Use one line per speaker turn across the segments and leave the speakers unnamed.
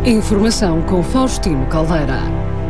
Informação com Faustino Caldeira.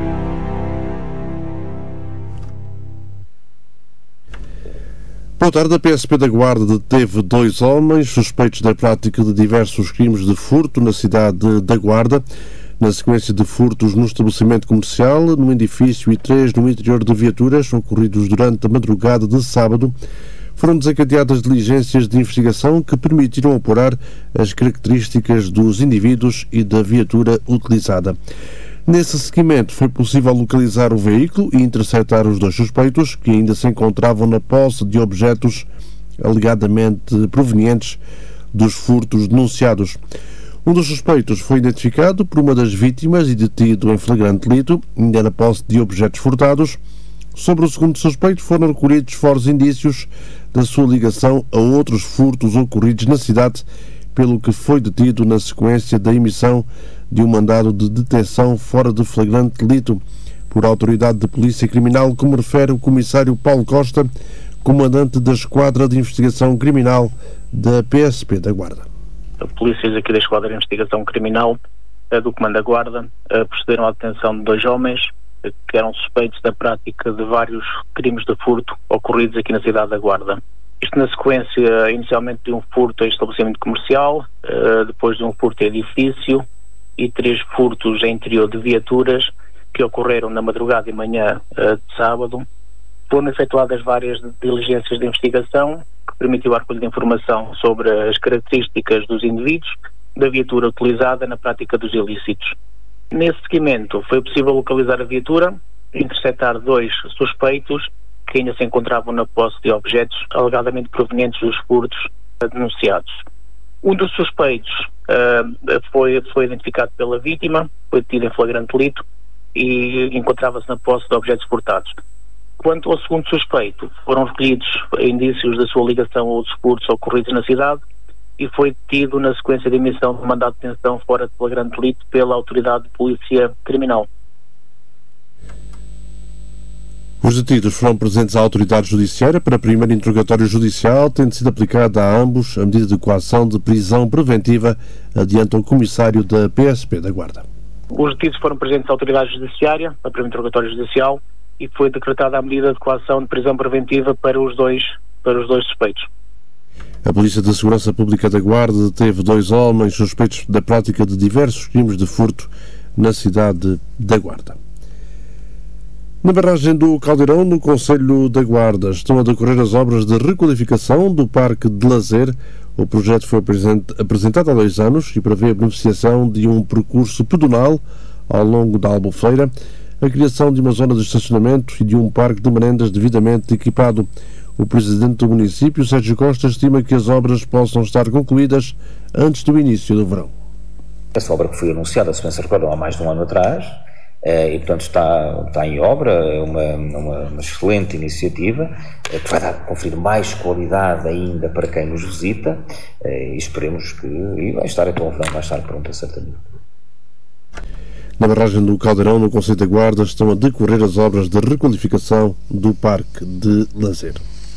Boa tarde. A PSP da Guarda deteve 2 homens suspeitos da prática de diversos crimes de furto na cidade da Guarda, na sequência de furtos no estabelecimento comercial, no edifício e 3 no interior de viaturas, ocorridos durante a madrugada de sábado. Foram desencadeadas diligências de investigação que permitiram apurar as características dos indivíduos e da viatura utilizada. Nesse seguimento, foi possível localizar o veículo e interceptar os 2 suspeitos, que ainda se encontravam na posse de objetos alegadamente provenientes dos furtos denunciados. Um dos suspeitos foi identificado por uma das vítimas e detido em flagrante delito, ainda na posse de objetos furtados. Sobre o segundo suspeito foram recolhidos fortes indícios da sua ligação a outros furtos ocorridos na cidade, pelo que foi detido na sequência da emissão de um mandado de detenção fora de flagrante delito por autoridade de polícia criminal, como refere o comissário Paulo Costa, comandante da Esquadra de Investigação Criminal da PSP da Guarda.
Polícias aqui da Esquadra de Investigação Criminal do Comando da Guarda procederam à detenção de 2 homens que eram suspeitos da prática de vários crimes de furto ocorridos aqui na cidade da Guarda. Isto na sequência, inicialmente, de um furto a estabelecimento comercial, depois de um furto a edifício e 3 furtos em interior de viaturas que ocorreram na madrugada e manhã de sábado. Foram efetuadas várias diligências de investigação que permitiu a recolha de informação sobre as características dos indivíduos da viatura utilizada na prática dos ilícitos. Nesse seguimento, foi possível localizar a viatura, interceptar 2 suspeitos que ainda se encontravam na posse de objetos alegadamente provenientes dos furtos denunciados. Um dos suspeitos foi identificado pela vítima, foi detido em flagrante delito e encontrava-se na posse de objetos furtados. Quanto ao segundo suspeito, foram recolhidos indícios da sua ligação a outros furtos ocorridos na cidade e foi detido na sequência de emissão de mandado de detenção fora de flagrante delito pela autoridade de polícia criminal.
Os detidos foram presentes à autoridade judiciária para primeiro interrogatório judicial, tendo sido aplicada a ambos a medida de coação de prisão preventiva, adianta o comissário da PSP da Guarda.
Os detidos foram presentes à autoridade judiciária para primeiro interrogatório judicial e foi decretada a medida de coação de prisão preventiva para os dois suspeitos.
A Polícia de Segurança Pública da Guarda deteve 2 homens suspeitos da prática de diversos crimes de furto na cidade da Guarda. Na barragem do Caldeirão, no concelho da Guarda, estão a decorrer as obras de requalificação do parque de lazer. O projeto foi apresentado há 2 anos e prevê a beneficiação de um percurso pedonal ao longo da Albufeira, a criação de uma zona de estacionamento e de um parque de merendas devidamente equipado. O presidente do município, Sérgio Costa, estima que as obras possam estar concluídas antes do início do verão.
Essa obra que foi anunciada, se bem se recordam, há mais de um ano atrás, e portanto está em obra, é uma excelente iniciativa, que vai conferir mais qualidade ainda para quem nos visita, e esperemos que vai estar até o verão, vai estar pronta certamente.
Na barragem do Caldeirão, no concelho da Guarda, estão a decorrer as obras de requalificação do parque de lazer.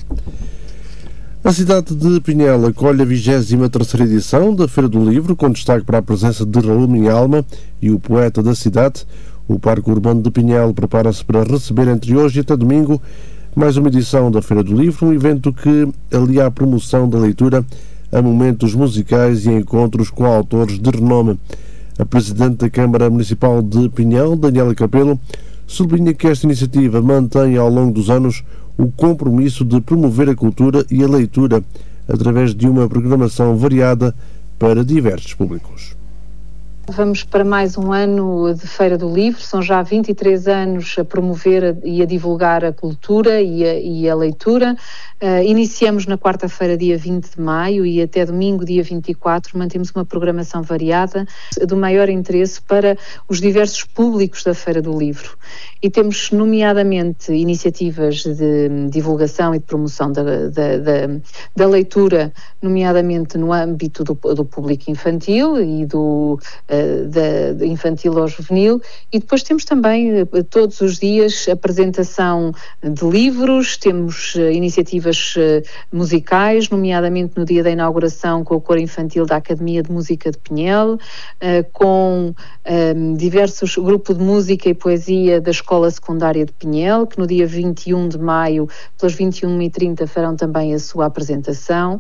A cidade de Pinhel acolhe a 23ª edição da Feira do Livro, com destaque para a presença de Raul Minhalma e o poeta da cidade. O Parque Urbano de Pinhel prepara-se para receber entre hoje e até domingo mais uma edição da Feira do Livro, um evento que alia a promoção da leitura a momentos musicais e encontros com autores de renome. A Presidente da Câmara Municipal de Pinhel, Daniela Capelo, sublinha que esta iniciativa mantém ao longo dos anos o compromisso de promover a cultura e a leitura através de uma programação variada para diversos públicos.
Vamos para mais um ano de Feira do Livro, são já 23 anos a promover e a divulgar a cultura e a leitura. Iniciamos na quarta-feira, dia 20 de maio, e até domingo, dia 24, mantemos uma programação variada do maior interesse para os diversos públicos da Feira do Livro. E temos, nomeadamente, iniciativas de divulgação e de promoção da leitura, nomeadamente no âmbito do público infantil e do infantil ao juvenil, e depois temos também todos os dias apresentação de livros, temos iniciativas iniciativas musicais, nomeadamente no dia da inauguração com o coro infantil da Academia de Música de Pinhel, com diversos grupos de música e poesia da Escola Secundária de Pinhel, que no dia 21 de maio, pelas 21h30, farão também a sua apresentação.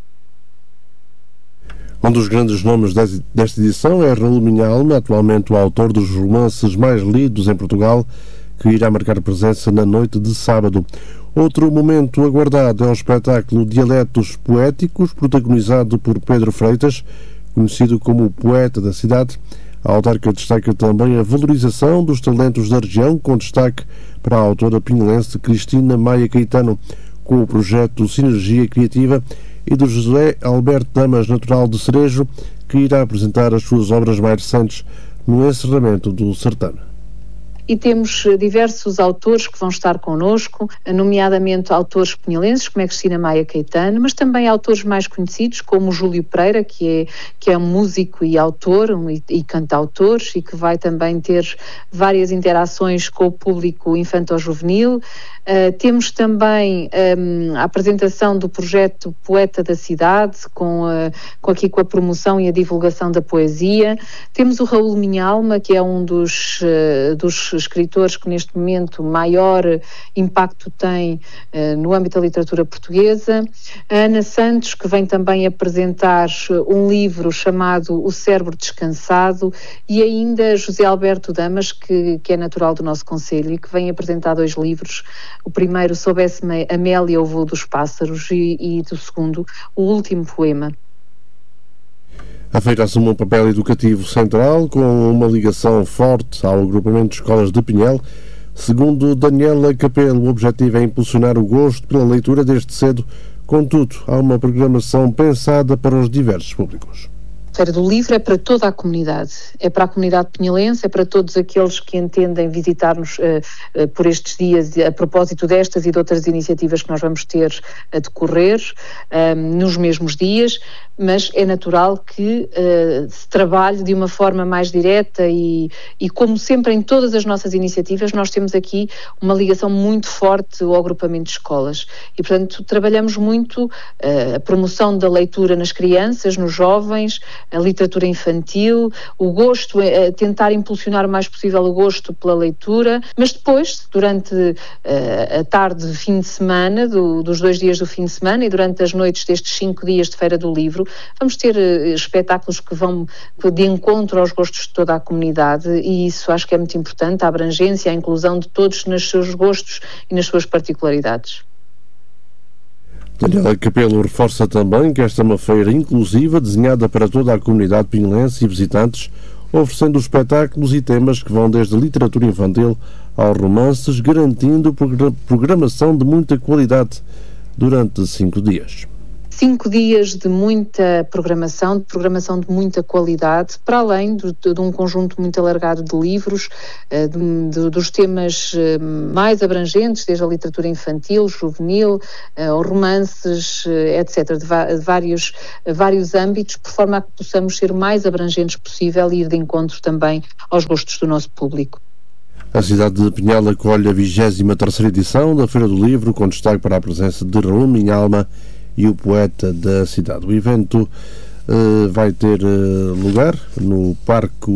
Um dos grandes nomes desta edição é Raul Minhalma, atualmente o autor dos romances mais lidos em Portugal, que irá marcar presença na noite de sábado. Outro momento aguardado é o espetáculo Dialetos Poéticos, protagonizado por Pedro Freitas, conhecido como o poeta da cidade. A autarca destaca também a valorização dos talentos da região, com destaque para a autora pinhelense Cristina Maia Caetano, com o projeto Sinergia Criativa, e do José Alberto Damas, natural de Cerejo, que irá apresentar as suas obras mais recentes no encerramento do certame.
E temos diversos autores que vão estar connosco, nomeadamente autores pinhelenses, como é Cristina Maia Caetano, mas também autores mais conhecidos, como o Júlio Pereira, que é um músico e autor e cantautor, e que vai também ter várias interações com o público infanto-juvenil. Temos também a apresentação do projeto Poeta da Cidade, com a promoção e a divulgação da poesia. Temos o Raul Minhalma, que é um dos escritores que neste momento maior impacto tem no âmbito da literatura portuguesa. A Ana Santos, que vem também apresentar um livro chamado O Cérebro Descansado, e ainda José Alberto Damas, que é natural do nosso concelho e que vem apresentar 2 livros. O primeiro, Soubesse-me Amélia, o Voo dos Pássaros, e do segundo, O Último Poema.
A feira assume um papel educativo central, com uma ligação forte ao agrupamento de escolas de Pinhel. Segundo Daniela Capelo, o objetivo é impulsionar o gosto pela leitura desde cedo. Contudo, há uma programação pensada para os diversos públicos.
A Feira do Livro é para toda a comunidade, é para a comunidade pinhelense, é para todos aqueles que entendem visitar-nos por estes dias, a propósito destas e de outras iniciativas que nós vamos ter a decorrer nos mesmos dias, mas é natural que se trabalhe de uma forma mais direta e como sempre em todas as nossas iniciativas, nós temos aqui uma ligação muito forte ao agrupamento de escolas e, portanto, trabalhamos muito a promoção da leitura nas crianças, nos jovens, a literatura infantil, o gosto, tentar impulsionar o mais possível o gosto pela leitura, mas depois, durante a tarde de fim de semana, dos 2 dias do fim de semana e durante as noites destes 5 dias de Feira do Livro, vamos ter espetáculos que vão de encontro aos gostos de toda a comunidade e isso acho que é muito importante, a abrangência, a inclusão de todos nos seus gostos e nas suas particularidades.
Daniela Capelo reforça também que esta é uma feira inclusiva, desenhada para toda a comunidade pinhelense e visitantes, oferecendo espetáculos e temas que vão desde a literatura infantil aos romances, garantindo programação de muita qualidade durante 5 dias.
5 dias de muita programação de muita qualidade, para além de um conjunto muito alargado de livros, dos temas mais abrangentes, desde a literatura infantil, juvenil, romances, etc., de vários âmbitos, por forma a que possamos ser o mais abrangentes possível e ir de encontro também aos gostos do nosso público.
A cidade de Pinhel acolhe a 23ª edição da Feira do Livro, com destaque para a presença de Raul Minhalma e o poeta da cidade. O evento vai ter lugar no Parque